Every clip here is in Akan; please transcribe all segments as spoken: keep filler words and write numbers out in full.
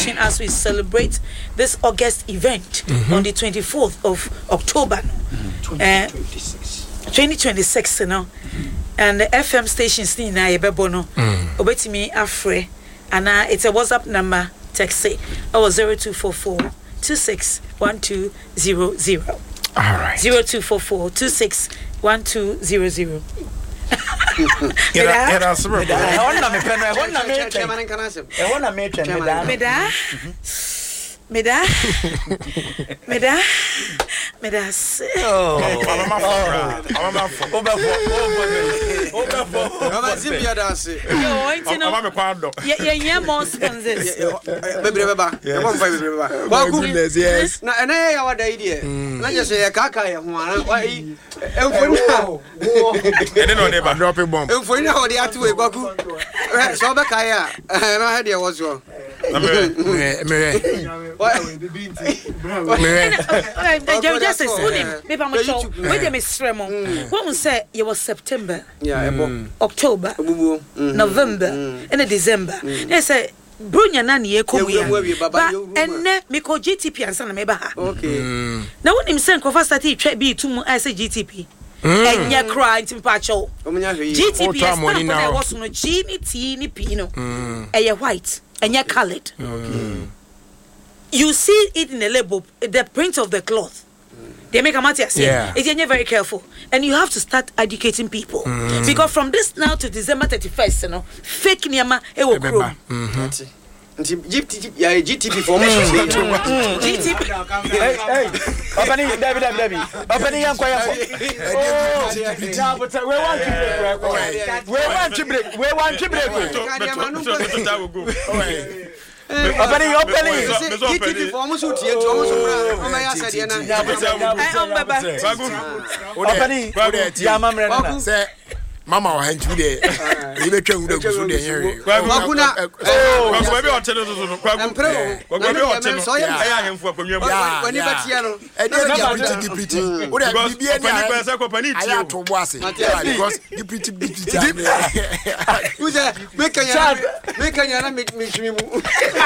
station as we celebrate this August event mm-hmm. on the twenty-fourth of October. Mm-hmm. twenty twenty-six. twenty twenty-six, you know. Mm-hmm. And the F M stations ni na yebebono. Obetimi afre. And uh, it's a WhatsApp number. Text say oh zero two four four two six one two zero zero. All right. Zero two four four two six one two zero zero. Era era super. I want na me pen. I want na me pen. I want na me pen. Meda. Meda. Meda. Meda. Oh. Mama for. Mama for. Over for. Over for. Mama Zibia dance. Yo, ain't no. Mama me kwando. Yeah, yeah, yeah, more sponsors. Baby beba. Come on, baby beba. Wa goodness, yes. Na ena ya wada idea. Na just say kaka ya ho ana. Wa yi. Enfo na. Ede no neighbor drop bomb. Enfo na ho de atu e gwaku. So be kai ya. Na ha de wo so. Me me. What? Just say, maybe I'm sure. Wait a minute, what we say? It was September, yeah, October, November, and December. They say, Brunya nani ye komu but enne me ko G T P ansa na me ba ha. Okay. Na woni me sen ko fa start twa bi tum I say G T P. Enya cry ntim pa cho. G T P is na was no G ni T ni P no. Eye white, enya colored. Okay. You see it in the label, the print of the cloth. Mm. They make a matter say, yeah. It's you're very careful. And you have to start educating people. Mm. Because from this now to December thirty-first, you know, fake niyama, it will grow. G T P, yeah, G T P formation. G T P. Hey, hey. Opening, David, David, David. Opening, I'm quiet. Oh, we want to break. We want to break. We want to break. Opening, opening. G T P form so tie to almost o ma ya said na. Opening. Ya mamre na. Say mama wa hantu de. E be twa ngudo gusu de yere. Kwaguna. Oh, kwaguna be o tene so so. Kwaguna. Kwaguna be o tene. So ya ahemfu akwanwa mu. Wani batia no. E dey na pretty pretty. O dey bibia ni a person company ti. Aya to bo ase. Because the pretty pretty. Who say make anya make anya na me me mu.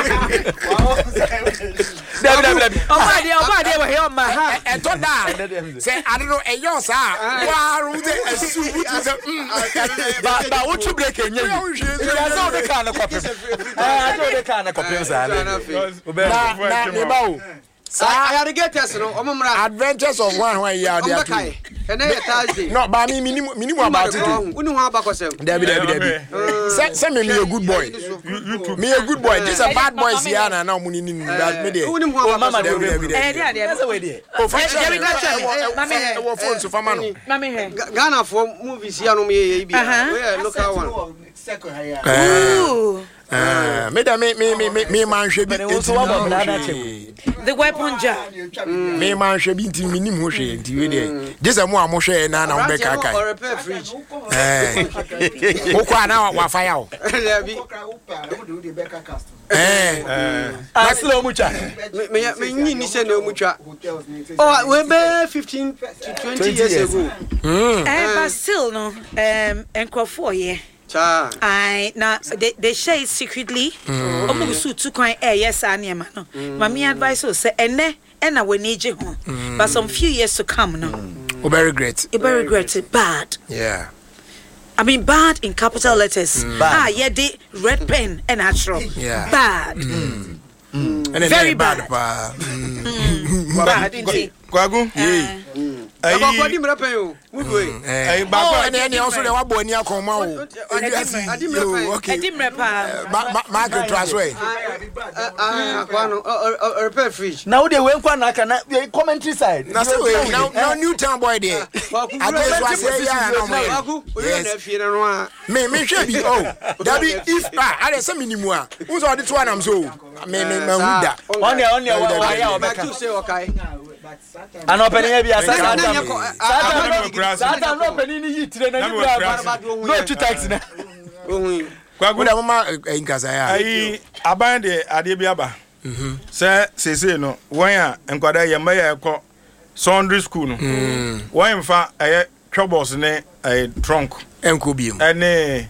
David David. O ma dey o ma dey we here ma ha. E to da. Say I don't know e yo sa. Wa ru de asu wuti say ba ba what you break enye you say the kind of copy ah so the kind of copy say na na ne ba o I alligators no omumra adventures of one one year dey atu and na Thursday no ba me minimum minimum about it unu ho abakosem David David David say say me a good boy me a good boy this a bad boy here na na omuni ni that me dey unu ho mama David David eh dey dey say we dey oh David mama he wo phone so fama no mama he Ghana for movies here no me bi we local one second higher Uh, me da me me me me man hwe bi the weapon jar me man hwe bi nti minim ho hwe nti we dey this am mo hwe na na be kaka or repair fridge eh wo kwa na wa fire o eh ah slow mucha me me nyi ni se na mucha oh we be fifteen to twenty years ago eh but still no um enkrofo here I now they they share it secretly. Omo su tu kwan eh yes anema no. Mami advice o say ene ena we need you. But some few years to come no. O very great. You very regret it bad. Yeah. I mean bad in capital letters. Mm. Ah yeah the red pen and natural. Yeah. Bad. Mm. Mm. And very bad. Bad. Mm. Bad indeed. Kwagu. Yeah. Aba kwadi mrapen o. Mudu e. Eh ba kwa ene ene also dey wa bo ani akoma o. Adi mrapen. Okay. Adi mrapen. Ma market transfer. Ah, kwano or repair fridge. Now they went kwa na aka na commentary side. Na say we now now new town boy there. Address was say ya na mo. Kwagu, o ye na fie na no a. Me me hwe bi oh. That be if ah I dey say minimum a. Who so dey to am so. Me me ma huda. On there on there wa ya obeka. You say okay. An opening bi asa Adam. Satan no opening ni yitire na ni bra. No two tax na. Ohun. Kwagu da mama nkasa ya. Ayi aban de ade bi aba. Mhm. Se sese no won a enkwada ye ma ye kọ Sunday school no. Mhm. Won fa eye troubles ne eh trunk. Enko biom. Ene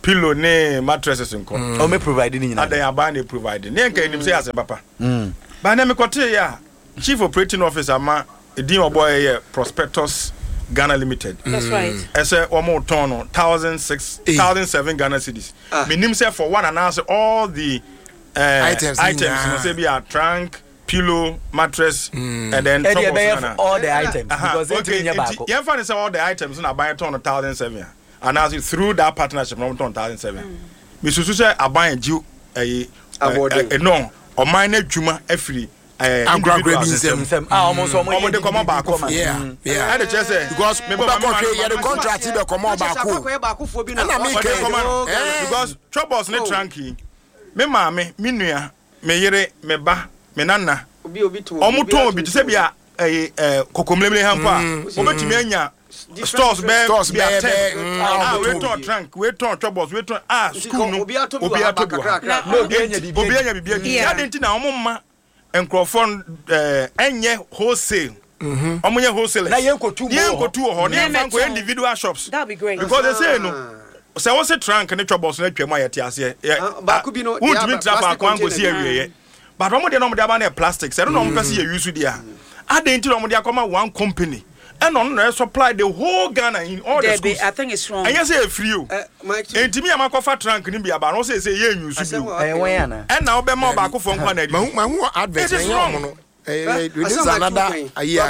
pillow ne mattresses nko o me provide ni nyina adan aban they provide ne nka enim say as papa mm ba na me kote ya chief operating officer ma edin oboy ye Prospectus Ghana Limited. That's right. I say one more ton one thousand six thousand seven Ghana cedis. Ah. Meaning say for one and answer all the uh, items items you know, say be a trunk, pillow, mattress mm. and then and all the items uh-huh. because okay, you find say all the items na buy ton one thousand seven and as through that partnership from one thousand seven. Me susu say aban ju eh no o mine adwuma afiri aggravating them. Ah, almost almost. Almost they come on back. Yeah, yeah. I the chest because me back on here the contract be come on back. And I make it because troubles ne tranky. Me maame, me nua, me yere, me ba, me nana. Obi obi to. Omo to obi to say be eh eh kokomlemle hampa. Obetimi anya stores be stores be ah we turn trunk we turn troubles we turn ah school no obi atobi kakra. No obi anya bibia. Obi anya bibia. Ya denti na omo ma encrophone eh enye wholesale mhm omunye wholesale na yenkotu mo yenkotu ho na yenko individual shops that be great because they say no say what's a trunk na troubles na twam ayete ase ba ku bi no ultimate trap akwan go see awieye but omo de no omo de aba na plastic say no omo pese ye use dia adenti no omo de akoma one company and on no supply the whole Ghana in all the schools. I think it's wrong. And you say free you. And to me, I'm a coffee trunk in Bia, but I say, say, yeah, you should do. And now, be more back for one. My advert is wrong. This is another year.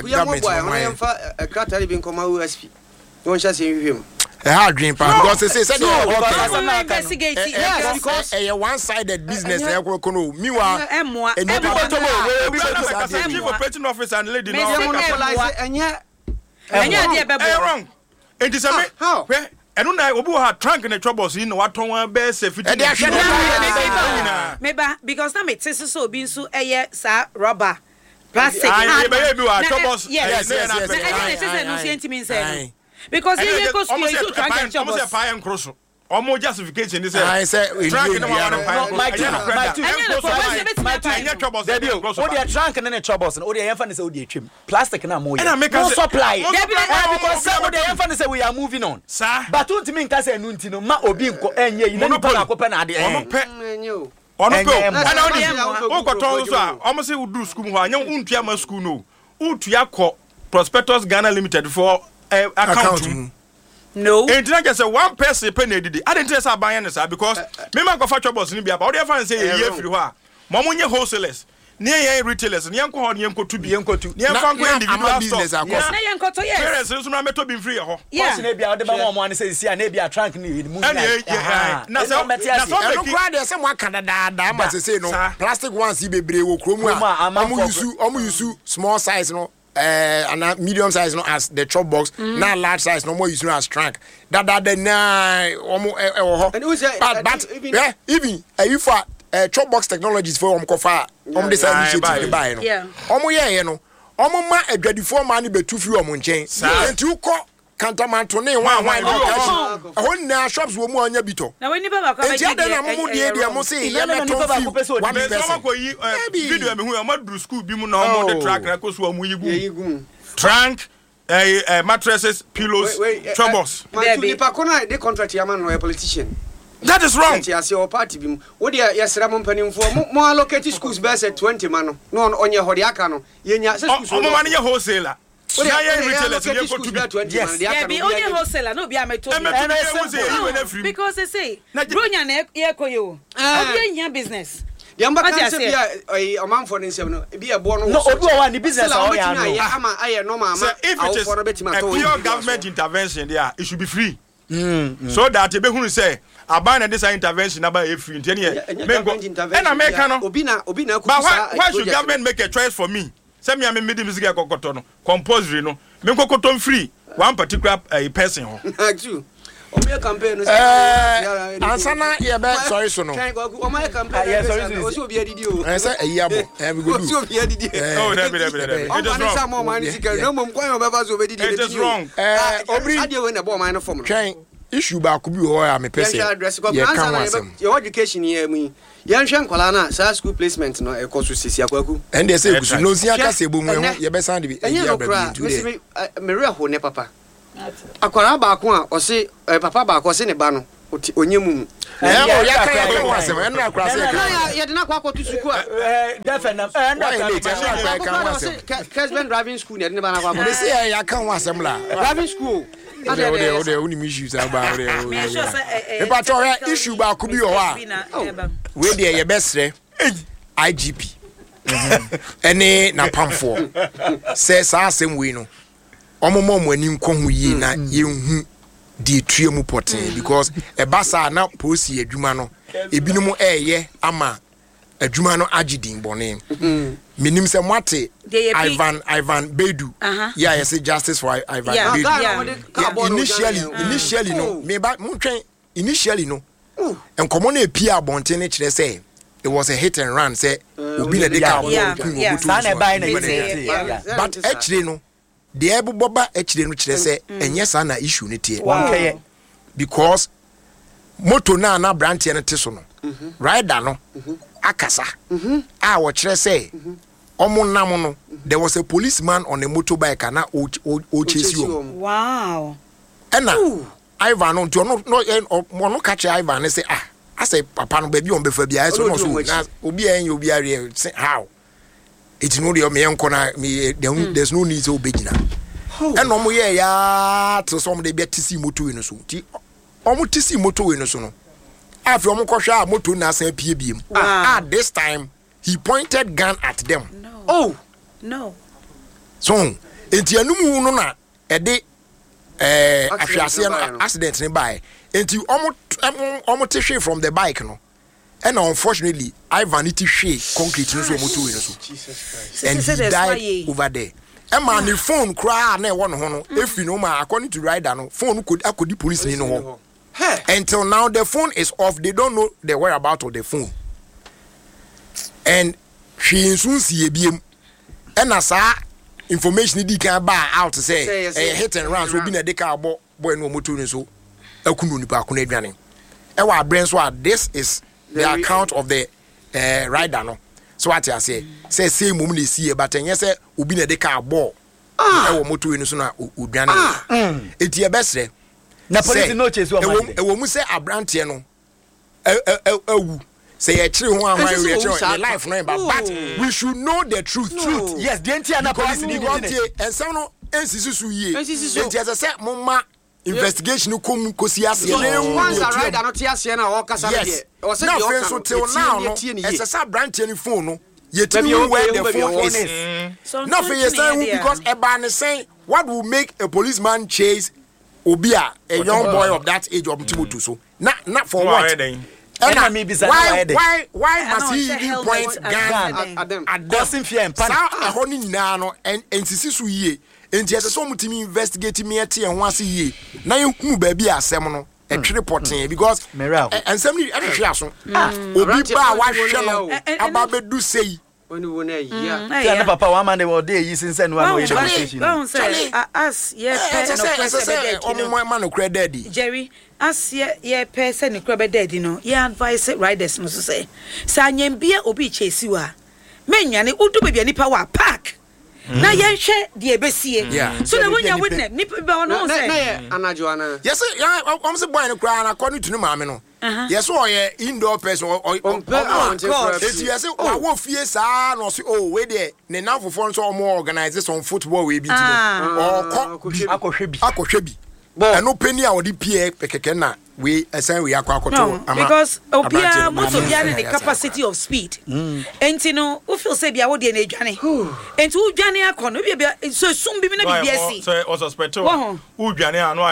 A crater being come out U S P. Don't just see him. A hard dream, because they say, investigating. Yes, because a one sided business. Meanwhile, and chief operating officer and lady. And yet, and yeah, wrong. It is a how? And when I will have trunk in the troubles in what one best if it maybe because now it says so being so a year, sir, rubber, plastic. Yes, yes, yes. Because you go school, you trunk and troubles. Almost justification is I say trunk in the my troubles. Oh, they are trunk and then troubles, and oh, they are say oh, trim plastic and more. And I make no supply. Because some of the infant say we are moving on, sir. But don't mean can say no ma obi nko enye you no pa akopɛ na ade enyo ono pe ana odi o ko ton so a omo say we do school ho anya untua ma school no utua kɔ Prospectus Ghana Limited for account. No. And I just say one person penny did it. I didn't say buy any sir because me man go for troubles in Bia. But they say a year free wa. Mamunye wholesalers. Near ye retailers. Near ko ho yenko to be yenko to. Near fan go individual stores. Na yenko to yes. Parents so na meto be free ho. Yeah. Na bia de ba mo mo say see na bia trunk ni move. Na na so na so no cry there say mo Canada da ma say no. Plastic ones be bebre wo kromu a. Omo use omo use small size no. Uh, and a medium size no as the chop box mm. Now large size no more use no as trunk that that the na omo eh oh but but yeah even uh, you for uh, chop box technologies for um kofa um this initiative buy no yeah omo ye no omo ma adwadifo ma ne betu fi omo nchen entu ko kantamanto ne wan wan no ehon na shops wo mu anya bito na we ni baba ka be dey na mo dey dey mo say ye me to fi one person ko yi video me hu o ma dru school bi mu na o mo dey track na ko so o mu yigu trunk eh mattresses pillows troubles baby pa ko na dey contract ya man no a politician. That is wrong. Yes, your party bim. What dia yesra mo mpanim fo mo allocate schools be say twenty man no no onye hodi aka no ye nya schools o mo man ye wholesaler. What are you retailers? You go to be twenty. Yes, yeah, be only wholesaler. No, be a metal. Because they say, Brunya ne ye koyo. Obi enya business. The amba can say be a man for himself. No, be a born. No, obi wa ni business. Oh yeah, no. Ama aye normal. So if it is a pure government intervention, there it should be free. Mm, so that you be who say abandon this intervention about a free. And America no. Obi na obi na. But why should government make a choice for me? Say me am me music akokoto no compulsory no me kokoto free one particular uh, person ho true o me campaign no eh ansana ye be sorry so no o my campaign o so obi adidi o eh say eyabo eh we go do o so obi adidi oh na be na be na be it is wrong some more man sika no mom kwan o be fa so obi adidi it is wrong eh obri ade we na bo man no form twen issue ba ku bi ho ya me person ye kan wasem your education here mu yan hwe nkola na sa school placement no e koso sisi akwaku and they say gusu no sia ka se bo mu ye be san de bi e ya ba bi tu me me re ho ne papa akwara ba ko a o se papa ba ko se ne ba no onyemu eh o ya kan ya kan wasem en na akra se kan ya de na kwa kwato suku eh defend eh na kan Kesben driving school ne de na kwa kwato me say ya kan wasem la driving school ade ade ade uni mi issues about ade me sure say e pa to issue ba ku bi o wa we dey ye besre I G P ene na pamfo say sa asem we no omomo mo ani nko hu yi na ye hu di tue mu poten because e basa na posi adwuma no ebinom eye ama adwuma no agidin bone minim se mwate Ivan Ivan Bedu yeah you say justice for Ivan yeah, Bedu yeah. Yeah, initially uh, initially uh, no me ba montwen initially no enkomo na epia abonten ne kire say it was a hit and run say obi na de ka obo sa na buy na but actually no the eboba actually no kire say enye sa na issue ne tie wankeye because moto na na brand ne te so no rider no akasa ah wo kire say omo nam no there was a policeman on a motorbike na o o chase you wow ena Ivan no no no no catch Ivan say ah I say papa no baby on befa bia so no so na obi en obi are say how it no dey me enko na me there's no need to begina ena omo ye ya to some dey be tisi moto we no so ti omo tisi moto we no so no afi omo kohwa moto na san pie biem ah this time he pointed gun at them no. oh no so enti anumu no na e de eh ahwiase no accident ne bai enti omo omo te hwe from the bike no and unfortunately Ivan it hwe concrete no so moto we no so Jesus and he died over there e ma ne phone kra na e wo no ho no efi no ma according to rider no phone could akodi police ni no ho until now the phone is off they don't know the whereabouts of the phone and she insunsi ebiem and asa information di kan ba out say eh hit and run so bi na de ka abo boy no moto ni so akunu nipa akunu adwane e wa brain so this is the account of the uh, rider no so what you say say say mum na sie but enye say obi na de ka abo e wo moto ni so na odwane enti e besre na police no chase o e wo mu say abrante no awu say a tree ho ahwan we your life no but we should know the truth no. truth yes the entire na police ni go and some no ensisusu yie enti as say mumma investigation kom kosi ase no once a rider not ase na o kasa de o say the o kan till now no as say branch any phone no yetimi where the phone is no for you say because e ba ne say what will make a policeman chase obia a young boy of that age of Timothy so not not for what and why why why must he even point gun at them at them fear and panic a honey na no and nsisisu yie enti ese so mutimi investigate me ete en ho ase yie na yehu ba bi asem no e twere poten because ensem ni ahwehwe aso obi ba wa hwe no aba bedu sei oni wona ya na papa wa man dey wo dey yi since no one education as ye pay no question omo man no kra daddy Jerry as ye ye person kra be daddy no ye advice riders no so say sa nyambia obi chesi wa menwane udu bebia nipa wa park na ye hwe de ebesie so na wonya witness nipa be wono say na ye anajo ana yes am say boy no kra na according to no maame no yes o ye indoor person o it's yes o wo fie sa no so oh we there ne na fofo nso o mo organize some football we bi ti no o akohwe bi akohwe bi eno peni a odi pie pekeke na we asan we akwa akoto ama because obia moto bia ne the capacity of speed enti no we feel say bia wo de na adwane enti wo dwane akono bia so sum bi na bibia si so o suspect wo dwane anu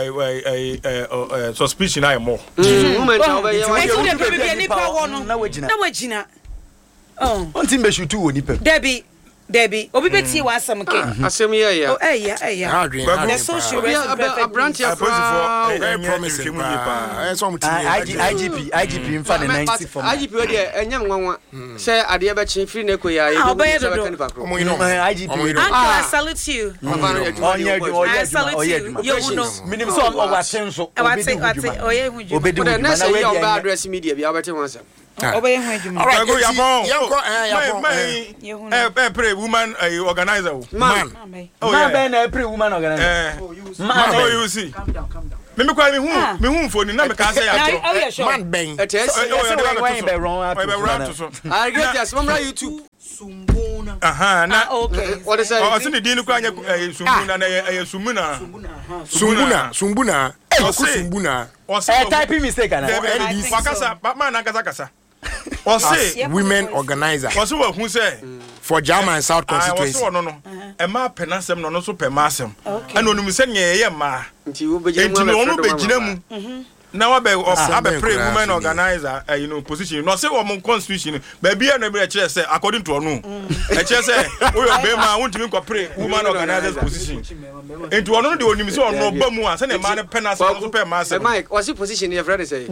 ai suspicion ai mo moment over here enti de bibia ni pa wo no na wagina oh onti be shoot wo ni pe Debbie Debbie, obi beti wa asam ke. Asem ye ya. Oh eh ya eh ya. The social a branch for very promising. Eh so muti. I G P I G P in fa ninety for. I G P we dey enyam nwanwa. Say ade be chi free na ekoya e do. I G P. I salute you. I salute you. You know. Minim so o wa ten so. Obedi hu. Oye hu ju. Obedi hu. Na say you ba address media bi abete wan say. Obey hu ju. All right, go Yabon. Yabon. Eh eh pray woman organizer. Man. Oh yeah. Man be na pray woman organizer. Man, oh you see. Calm down, calm down. me me kwa me hu me hu phone na me ka say ya man ben e say when be wrong to so I get just remember YouTube Sumbuna aha na okay what is that o se ne din kwa anya Sumbuna na ya Sumuna Sumbuna Sumbuna eh ko Sumbuna o say type mistake na wakasa man na kasa kasa o say women organizer o say wa hu say for German South constituency no no e ma penasem no no so pemasem ana onum se nye ye ma nti wo begina mu nti onu begina mu na wa be abe pray women organizer you know position no say wo constitution ba bia na be kire say according to onu e kire say wo yo be ma wontimi ko pray women organizers position enti onu de onim say onu ba mu a say na ma ne penasem no so pemasem Mike what's the position your friend say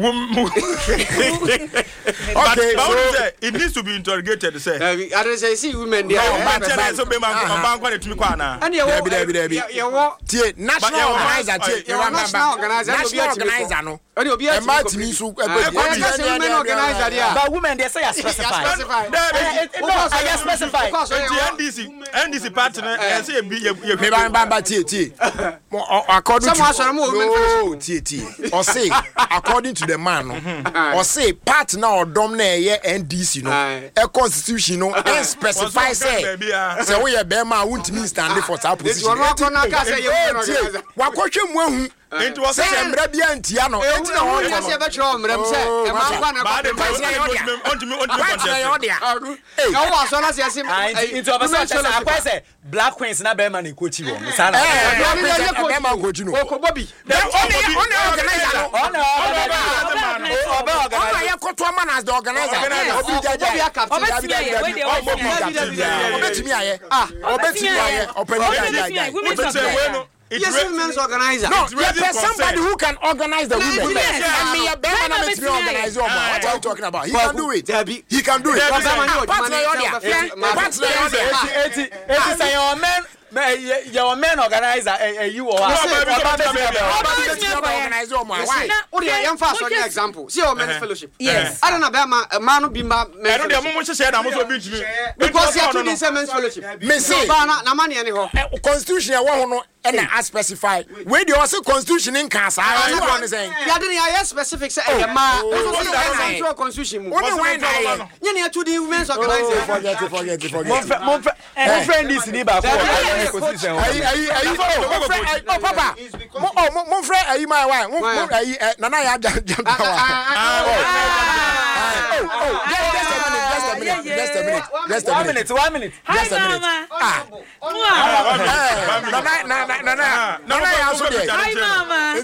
okay so it needs to be interrogated say I don't say see women there ba kire so be ma ba kwa ne tumi kwa na and you tie national organizer tie national organizer national organizer no Any obi e ma timi so e be women organizer there but women they say are specified no I specify the N D C N D C partner e say be me ba ba ba tie tie according to tie tie o say according to the man no o say partner odom na ye N D C no e constitution no e specify say say we ye be ma wontimi stand for that position wa kwhwe mu ahu enti wo say mra bia ntia no enti na wo ya se be tro mra se e ma kwa na ba de ontimi ontimi contest eh na wo so na se se enti obasa say akwa say black queens na be ma na kochi wo sa na eh be ma kochi no okobobi only only organizer no ona oba organizer ona ya koto man as the organizer obi jaja obi captain obi jaja obetimi aye ah obetimi aye openi jaja obetimi yes, women's organizer. No, there's somebody who can organize the women. Yes. And me, a better man to organize your man. What are you talking about? He can do it. He can do it. It's your man. Your man organizer, you are. Organize your man. Why? Oh, yeah, I'm fast on the example. See your men's fellowship. Yes. I don't know about a man who be my I don't know much share. I'm also being because you have to do men's fellowship. Me say, na money anyhow. Constitution, I want to and I specify. Where do you also constitution in Casa? I don't understand. Yeah, then I specific say, ma. Also, constitution. Only when I. You need to do women's organizer. Forget it, forget it, forget it. My friend is neighbor. Ayi ayi ayi oh papa oh mon frère ayi my wife mon ayi nana ya jam jam just a minute just a minute just a minute one minute just a minute ah nana nana nana nana ya so there hi mama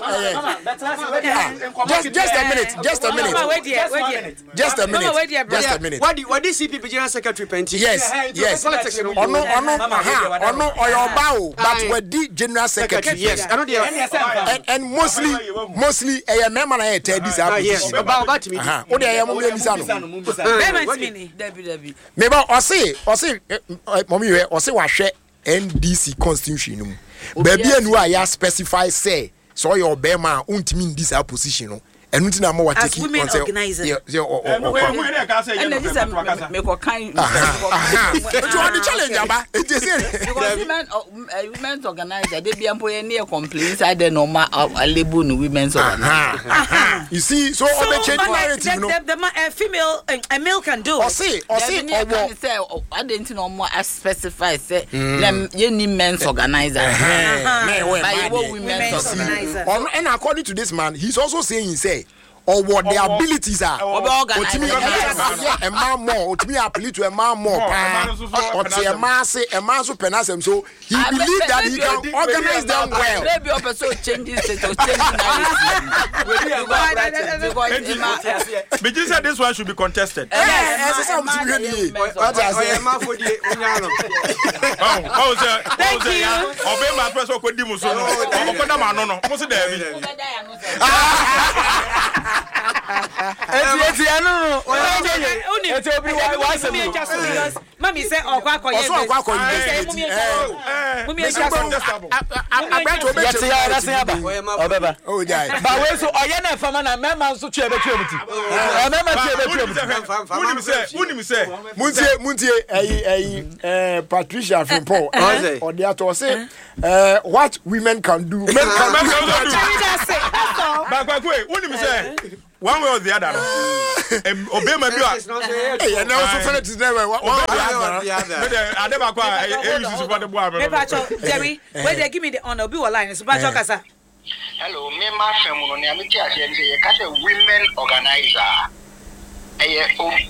just just a minute just a minute just a minute just a minute what do what do C P P general secretary penti yes yes ono ono aha ono oyoba but we di general secretary yes I know the and and mostly mostly eh member na e tell this happen yes about about me aha o de eh mo me bisa no payment me dabi dabi me ba o say o say mommy we o say wa hwe N D C constitution no baabi anu a ya specify say so your bema untimi in this position no enu ti na mo wa take on say yeah yeah o o and this me ko kan to the challenge aba e dey say women women's organizer they be employ near complaints I dey normal label no women's organizer you see so o be change narrative no the the female a male can do o say o say owo say I didn't know more specify say them you need men's organizer na we women's organizer and according to this man he's also saying say or what their abilities are. Otimi a man more, Otimi apply to a man more. Or say a man say a man so penasem so he believe that he can organize them well. Maybe also changes it or change. But you said this one should be contested. Yes, as I say really. What I say man for the unyano. Oh, oh sir. Thank you. Obey my press or kodi muso no. Okoda ma no no. Mo se dey bi. eti eti anu eti obi wa wa se mi mami say okwa koye so okwa koye mumi e just abeto be yeti ya ra se aba obeba o jai ba we so oye na fama na mema nso tue be tue muti eh mema tue be tue muti unim say unim say muntie muntie eh eh eh Patricia Frimpong or they to say eh what women can do men can do ba kwa kwe unim say one way or the other obema bi a eh na also feel it is never one way or the other me dey adeba kwa e use support the boy me pacho Jerry where they give me the honor be line so pacho kasa. Hello, me ma femu no ne amiti ase nse ka say women organizer eh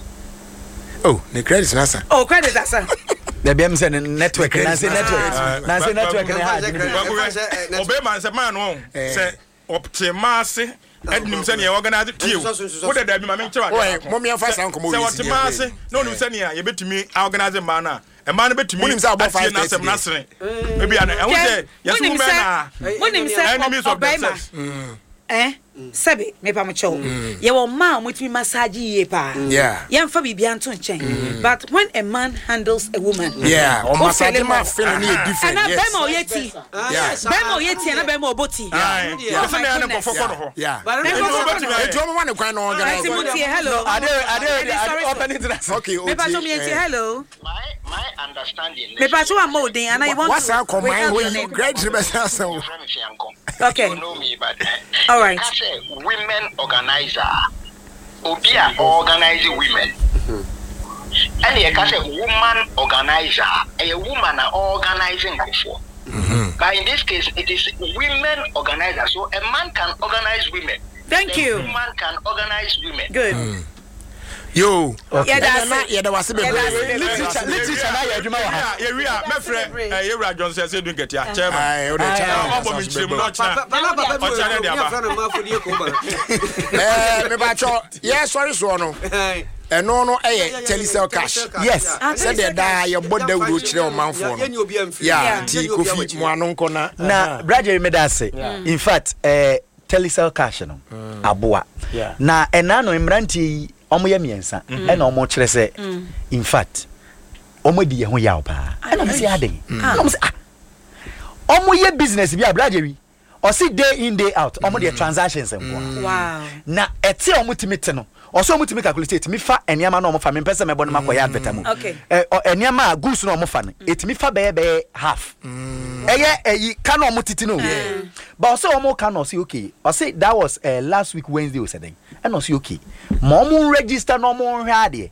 oh the credit nasa oh credit nasa the B M say network na say network na say network na hard obema say man no say optimase ednim say ne organize team wo da da bi ma me nkyerwa oh mo me afa san komo say optimase no nim say ne ya betimi organize man na e man betimi nim say about five na sem na sere e bia na e wo say yes wo na wo nim say obema eh sabe me pa mo chow ye wo ma mo timi massage ye pa yeah ye mfa bibia nto nchen but when a man handles a woman yeah o massage ma feel ni different yes na bema oyeti yeah bema oyeti na bema oboti yeah so na na kofo ko ho yeah e to mo wan kwan no organize hello ade ade open it okay me pa to me hello my my understanding me pa to am modern and I want what's our combine with great representation okay you know me but all right women organizer obia organizing women and you can say woman organizer a woman organizing before but in this case it is women organizer so a man can organize women thank the you woman can organize women good mm. Yo yeah that's it yeah there was be literature literature na ya adwuma wa ha ye wi a me frɛ ye wura Johnson say do get ya chairman ai o de chairman o bo mi chire mu no cha baba baba o cha ne dia ba ma fo die ko ba eh me ba cho yes sorry so no eno no eye telecell cash yes said the da ye boda wuro chire o manfo no yeah ti kofi mu anu nko na na brother me da say in fact eh telecell cash no aboa na ena no imranti omo ye miensa e na omo kire se in fact omo di ye ho yaw pa e na se aden omo se ah omo ye business bi abrade wi o se day in day out omo the transactions en wow na ete omo timite no o so omo timi calculate mi fa eniama na omo fa me pese me bo no makoya advert mu eh eniama goods na omo fa no etimi fa be be half eye eyi ka na omo titi no but o so omo ka no say okay o say that was uh, last week Wednesday o said and o say okay mo omo register no omo hwe ade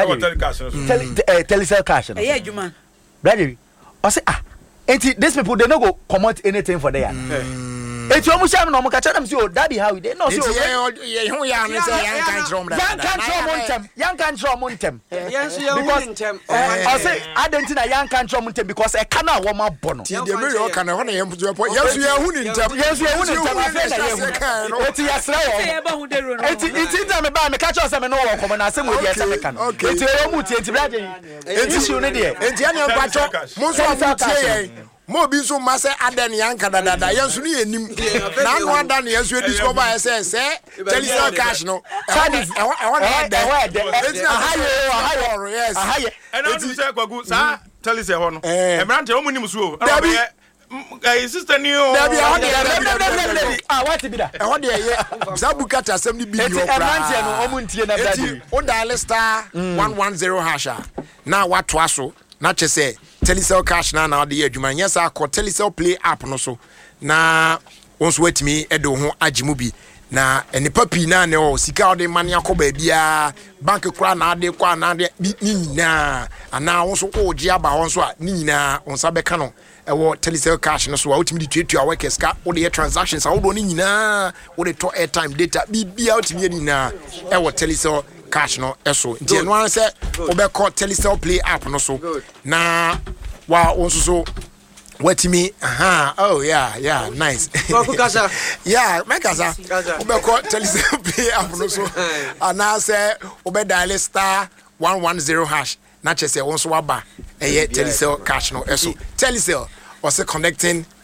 telecell cash no yeah juma brother o say ah enti these people they no go commot anything for there eti omu sham no omu ka tell them say oh that be how we dey no say oh ye hu ya no say yan kan trom da yan kan trom montem yan kan trom montem yes you montem I say identity yan kan trom montem because e kana wo ma bo no ti de me yo kana ho na yan putu po yes you hu ni ntem yes you hu ni ntem afa na ye hu eti yasra wo say e ba hu de ro no eti eti da me ba me ka tell say me no wo komo na say mo di ese me kan eti e mu ti enti brade enti shi ne de enti ya ne kwa cho mo so afu tie ye mo bi so ma say adan yanka dadada yensu ni enim na no adan yensu discover say say telecell cash no sadis e won e de ahaye ahaye yes ahaye e na do say kwagu sa telecell ho no e brante o munim so o be eh sister ni o da bi ho de ah what be da e ho de ye zabukata asem ni bi yo pra brante no o mu ntie na brade o dial star one one zero hash na wato aso na che say telecell cash na na de adwuma yes akọ telecell play app no so na onso wetimi e de ho agimu bi na eni papi na ne o sika o de mane akoba bia bank kura na de kwa na de nyina ana onso ko oji aba ho so a nyina onsa beka no e wo telecell cash no so a wetimi de tuatua workers ka o de transactions a wo do nyina o de to airtime data bibia wetimi nyina e wo telecell cash no eso nti eno an se obekọ telecell play app no so na wa onso so watimi aha oh yeah yeah nice kasa yeah me kasa obekọ telecell play app no so ana se obedial star one one zero hash na chese onso waba eye telecell cash no eso telecell was connecting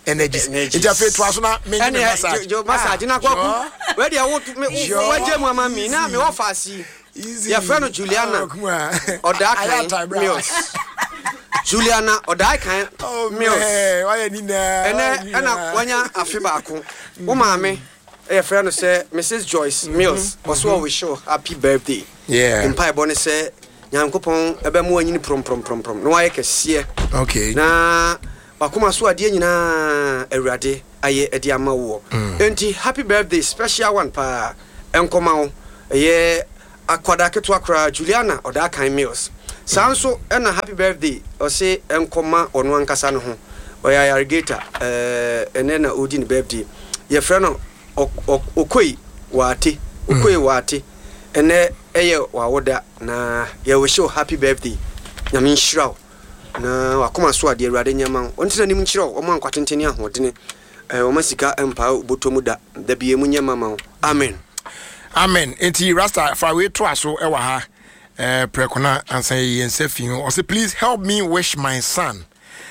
energies. It's a fit was not me massage. Your massage na kwa. Where they want me where je mama mi na me offer see. Your friend Juliana or that kind meals. Juliana or that kind meals. Why ni na? Ene ena wanya afi ba ko. Wo maame a friend say Missus Joyce Mills also we show happy birthday. Yeah. Mpa bone say Nyankopon ebe mu anyini prom prom prom prom. No aye kese. Okay. Na wakoma so ade nyina awurade aye ade ama wo. Enti happy birthday special one pa enkoma wo. Ye akwada keto akra Juliana or that kind meals. Sanso ena happy birthday o say enkoma ono ankasa no ho. Oya irrigator eh enena odi ni birthday. Ye friend okoi wate okoi wate ene eye wawoda na ye we show happy birthday nyame nhyiraw na wakoma so ade awurade nyama ontina nim nhyiraw omo ankwatentene ahodene eh o masika empa botomu da da biye mu nyama ma amen amen enti rasta fa we to aso e wa ha eh prekona ansan ye nsafi o say please help me wish my son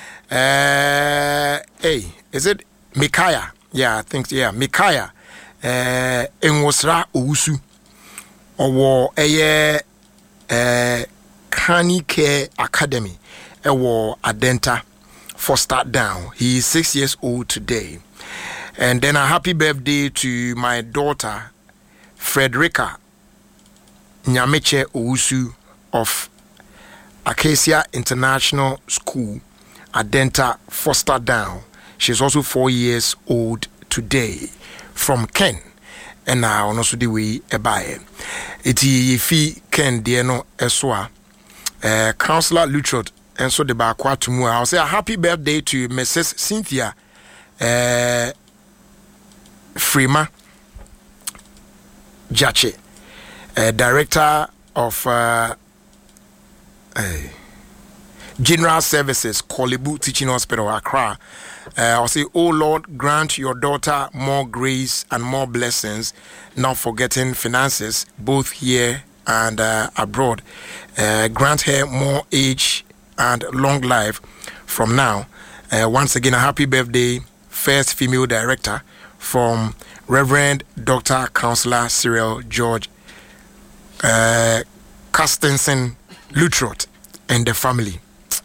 uh hey is it Micaiah? Yeah, I think yeah, Micaiah eh enwosra owusu owo eye eh Kani Care Academy ewo Adenta Foster Down. He is six years old today. And then a happy birthday to my daughter Frederica Nyameche Owusu of Acacia International School Adenta Foster Down. She's also four years old today from Ken. And now also the way a buy. Iti fi Ken Dieno Eswa. Uh, Councillor Lutrot and so the Bakwa Tumu. I'll say a happy birthday to Missus Cynthia uh, Frima Jache, uh, Director of uh, uh, General Services, Kolibu Teaching Hospital, Accra. Uh, I'll say, oh Lord, grant your daughter more grace and more blessings, not forgetting finances, both here and uh, abroad. Uh, grant her more age and long life from now. Uh, once again, a happy birthday, first female director from Reverend Doctor Councillor Cyril George uh, Carstensen Lutrot and the family.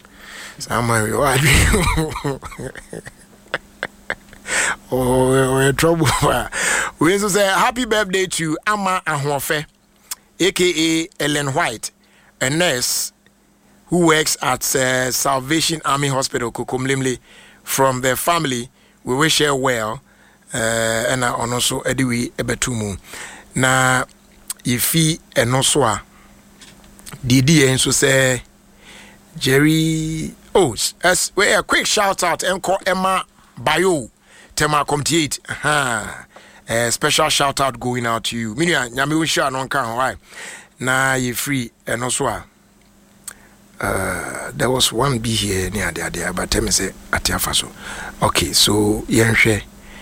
Oh, we're in trouble. We also say happy birthday to Ama Ahwafe, aka Ellen White, a nurse who works at uh, Salvation Army Hospital, Kokomlemle. From their family, we wish her well, uh, and also Ediwi Ebetumu. Na ifi enoswa Didi and so say Jerry. Oh, as we a quick shout out and call Emma Bayo Tema Comtiate. Ha. A special shout out going out to you. Minya nyame we share non kan why. Na you free and also uh there was one B here near there there but tell me say atiafaso. Okay, so yenhwe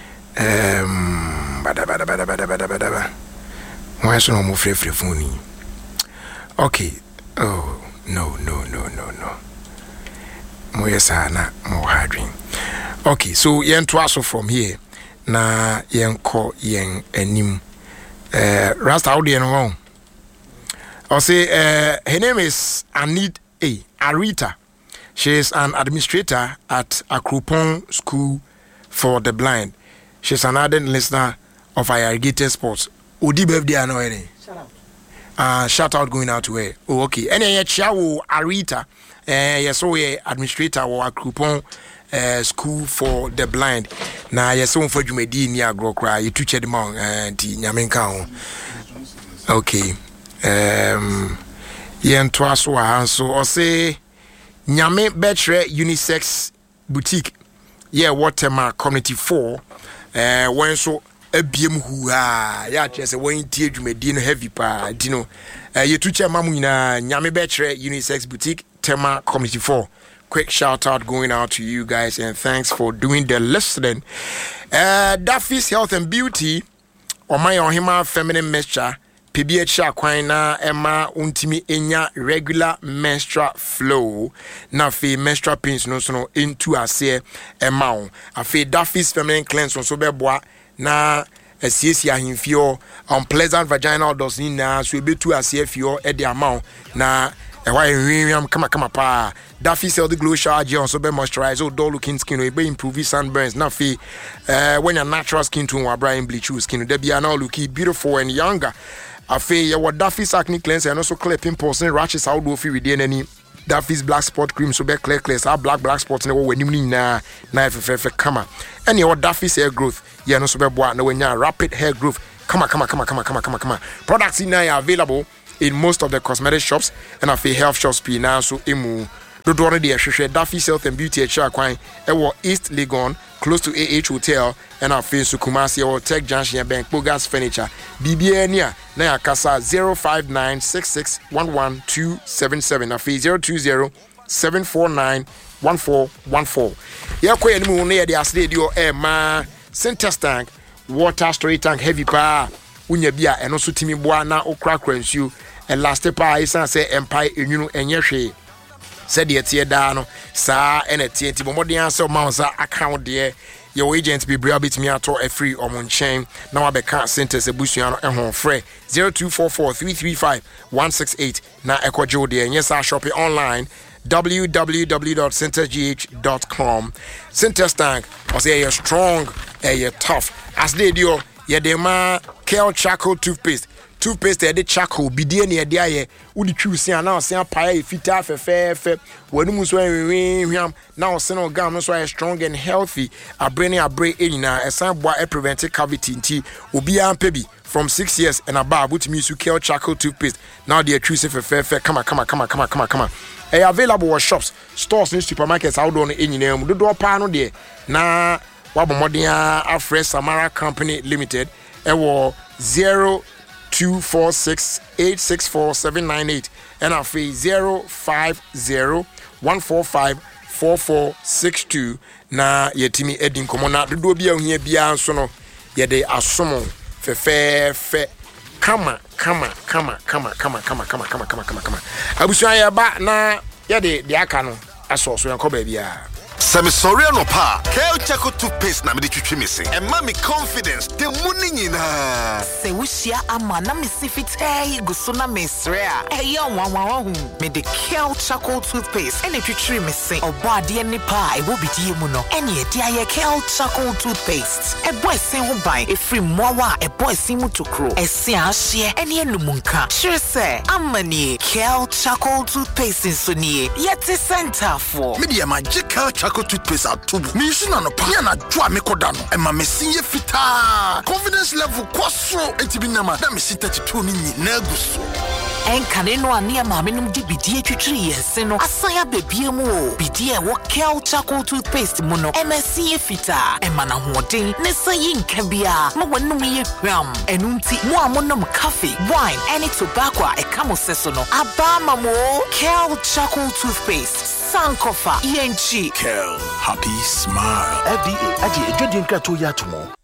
um bada bada bada bada bada bada. Why so no mo free free phone. Okay. Oh, no no no no no. Moyesa na mo hadrin. Okay, so yen to also from here na yen ko yen anim uh Rasta how dey no. I'll say uh her name is Anid A Arita. She is an administrator at Akrupon School for the Blind. She's an ardent listener of Irrigated Sports. Odi birthday I know any. Shout out. Uh shout out going out to her. Oh okay. Any chawo Arita. Uh, yes, so we administrator or Akrupon uh, School for the Blind. Na yes, so for you medi ni agro cry. You teach the man and Nyamenka. Okay. Um. Yen twaso ahanso. Or say Nyame Betre Unisex Boutique. Yeah, Watermark Community four. Uh, when so ebiem hu ah ya chese when tie dwumadi no heavy pa dino. Uh, you teach mamu na Nyame Betre Unisex Boutique. Tema Community four. Quick shout out going out to you guys and thanks for doing the listening. Uh, Daffy's Health and Beauty, or my Ohima Feminine Mixture, P B H kwan na ema untimi enya regular menstrual flow na fe menstrual pains no so no into ase ema o afi Duffy's feminine cleanse so beboa na asiesi ahemfio unpleasant vaginal odors ni na so ebetu ase afio e de ama na e wa enwiam kama kama pa Duffy's Healthy Glow Shower Gel so be moisturize o dull looking skin o be improve sunburns na fe uh, when your natural skin tone wa bright bleach skin de bia now look beautiful and younger. Afe ya wa Duffy's acne cleanser and also clear pimples and rashes how do fi within any Duffy's black spot cream so be clear clear so black black spots na we nim na na fe kama and ya wa Duffy's hair growth ya no so be boa na we nya rapid hair growth kama kama kama kama kama kama kama products in are available in most of the cosmetic shops and afe health shops p na so emu do do already a Duffy's Health and Beauty at Kwan e East Legon close to A H Hotel and our face to Kumasi or Tech Junction Bank Bogas Furniture B B A near na kasa zero five nine six six one one two seven seven na fe zero two zero seven four nine one four one four ya kwa enimu na ya de asde dio e ma Sintex tank water storage tank heavy pa unya bia eno so timi boa na okra kransu e last pa isa say empire enwunu enye hwe said the tear down, sa and a T N T Bomodian so Mausa account there. Your agent be bring bit me at a free or mon chain. Now I be can't sentence a busiano and home free zero two four four three three five one six eight. Now Echo Joe there. Yes, I shop it online w w w dot sintex g h dot com. Sintex tank I say you're strong and you're tough. As they do, yeah, they ma Kale charcoal toothpaste. Toothpaste e de charcoal bidie ne de aye udi twusi ana osen apae fita fefefe wanum so enwehwam na osen no gam no so are strong and healthy abrene abre enina esan boa e prevent cavity nti obi ampe bi from six years and above with me su Kale charcoal toothpaste now they twusi fefefe kama kama kama kama kama kama e available at shops stores and supermarkets out on enina mu do pa no de na wabomodea Afresh Samara Company Limited e wo zero two four six eight six four seven nine eight and our fee zero five zero one four five four four six two na yetimi edin komona do bia ohia bia so no ye de asomo fe fe fe kama kama kama kama kama kama kama kama kama kama kama abusu ya ba na ye de de aka no aso so yanko ba bia Semi sorry no pa. Kale charcoal toothpaste na me de twitwi me se. And mommy confidence the money nyina. Se wushia ama na me sifite guso na mesre a. E ye wanwa hu. Me de Kale charcoal toothpaste ene twitwi me se. Obo ade ni pa e wo bidie mu no. Ene e dia ye Kale charcoal toothpaste. E boy sen ho ban e free mowa e boy sen mu tokro. E se ahye ene enumunka. Sure say amani Kale charcoal toothpaste so nie. Yet center for. Me de magic Kale charcoal toothpaste at tubu. Me shuna no pa na dwa me kodano. E ma me sinye fita. Confidence level kwaso etibi na ma. Na me sita thirty-two ni na guso. En kane no ane ma me num di bidie twitwiri yese no. Asaya bebie mu o. Bidie wo Kale charcoal toothpaste mu no. E ma sinye fita. E ma na hoden ne sayi nka bia. Ma wonum ye hwam. Enu nti mo amonom coffee, wine, any tobacco e kamo seso no. Aba ma mo Kale charcoal toothpaste. Sankofa E N G Kale happy smile. F D A aje ejodi nkrato ya tomo.